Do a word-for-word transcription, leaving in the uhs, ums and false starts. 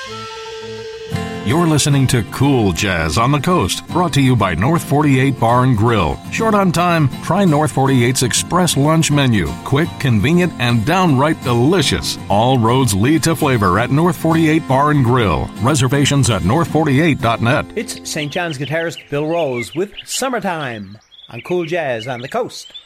You're listening to Cool Jazz on the Coast, brought to you by North forty-eight Bar and Grill. Short on time? Try North forty-eight's Express Lunch Menu. Quick, convenient, and downright delicious. All roads lead to flavor at North forty-eight Bar and Grill. Reservations at north forty-eight dot net. It's Saint John's guitarist Bill Rose with Summertime on Cool Jazz on the Coast.